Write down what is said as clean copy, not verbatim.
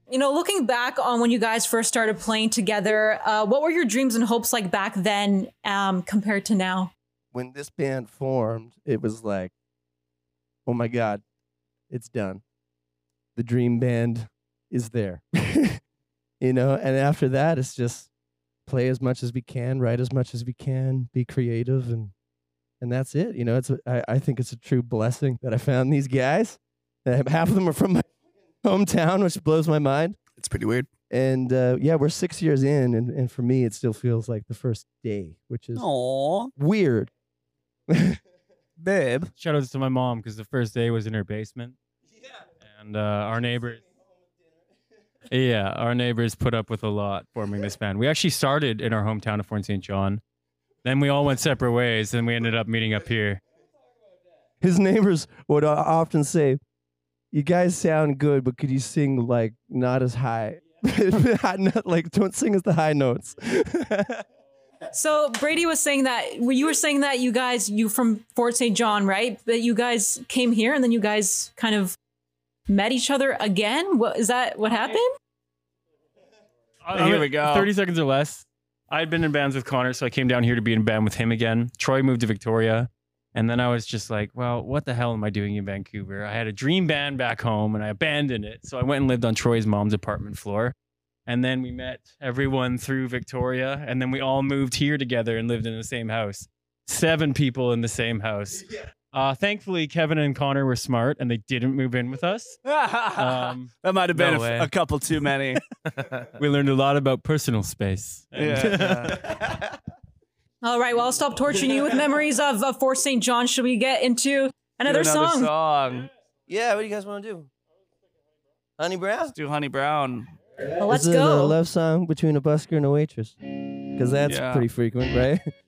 You know, looking back on when you guys first started playing together, what were your dreams and hopes like back then compared to now? When this band formed, it was like, oh my God, it's done. The dream band is there. You know, and after that, it's just play as much as we can, write as much as we can, be creative, and that's it. You know, I think it's a true blessing that I found these guys. Half of them are from my hometown, which blows my mind. It's pretty weird. And yeah, we're 6 years in, and for me, it still feels like the first day, which is weird. Babe. Shout out to my mom because the first day was in her basement. Yeah. And our neighbors. Yeah, our neighbors put up with a lot forming this band. We actually started in our hometown of Fort St. John. Then we all went separate ways, and we ended up meeting up here. His neighbors would often say, "You guys sound good, but could you sing like not as high? Not, like don't sing as the high notes." So Brady was saying that you were saying that you from Fort St. John, right? That you guys came here and then you guys kind of met each other again. What is that? What happened? Here we go. 30 seconds or less. I had been in bands with Connor, so I came down here to be in a band with him again. Troy moved to Victoria. And then I was just like, well, what the hell am I doing in Vancouver? I had a dream band back home and I abandoned it. So I went and lived on Troy's mom's apartment floor. And then we met everyone through Victoria. And then we all moved here together and lived in the same house. 7 people in the same house. Thankfully, Kevin and Connor were smart and they didn't move in with us. That might have been a couple too many. We learned a lot about personal space. Yeah. All right, well, I'll stop torturing you with memories of Fort St. John. Should we get into another song? Yeah, what do you guys want to do? Honey Brown? Let's do Honey Brown. Well, let's This is go. a love song between a busker and a waitress. Because that's pretty frequent, right?